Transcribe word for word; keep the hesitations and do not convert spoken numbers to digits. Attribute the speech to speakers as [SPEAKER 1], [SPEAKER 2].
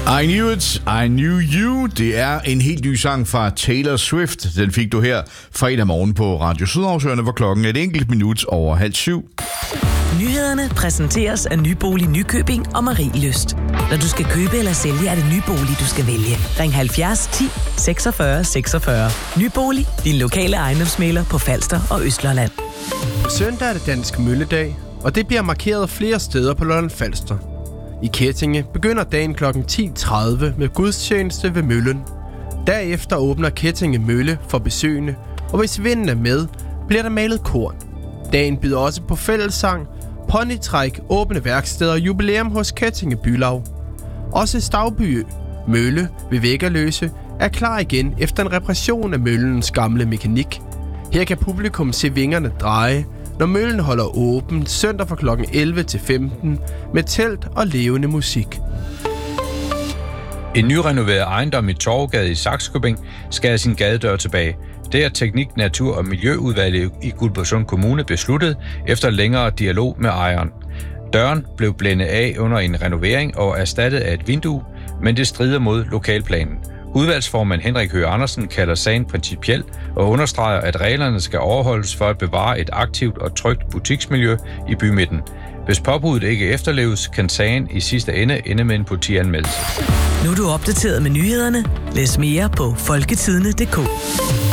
[SPEAKER 1] I Knew It, I Knew You. Det er en helt ny sang fra Taylor Swift. Den fik du her fredag morgen på Radio Sydhavsøerne, hvor klokken er et enkelt minut over halv syv.
[SPEAKER 2] Nyhederne præsenteres af Nybolig Nykøbing og Marielyst. Når du skal købe eller sælge, er det Nybolig, du skal vælge. Ring halvfjerds ti seksogfyrre seksogfyrre. Nybolig, din lokale ejendomsmægler på Falster og Østlandet.
[SPEAKER 3] Søndag er det Dansk Mølledag, og det bliver markeret flere steder på Lolland-Falster. I Kettinge begynder dagen klokken ti tredive med gudstjeneste ved møllen. Derefter åbner Kettinge Mølle for besøgende, og hvis vinden er med, bliver der malet korn. Dagen byder også på fællessang, ponytræk, åbne værksteder og jubilæum hos Kettinge Bylav. Også Stavby Mølle ved Væggerløse er klar igen efter en reparation af møllens gamle mekanik. Her kan publikum se vingerne dreje, når møllen holder åben søndag fra klokken elleve til femten med telt og levende musik.
[SPEAKER 4] En nyrenoveret ejendom i Torvegade i Sakskøbing skal have sin gadedør tilbage. Det er Teknik, Natur og Miljøudvalget i Guldborgsund Kommune besluttet efter længere dialog med ejeren. Døren blev blændet af under en renovering og erstattet af et vindue, men det strider mod lokalplanen. Udvalgsformand Henrik Høgh Andersen kalder sagen principiel og understreger, at reglerne skal overholdes for at bevare et aktivt og trygt butiksmiljø i bymidten. Hvis påbuddet ikke efterleves, kan sagen i sidste ende ende med en politianmeldelse.
[SPEAKER 2] Nu er du opdateret med nyhederne. Læs mere på folketidende punktum d k.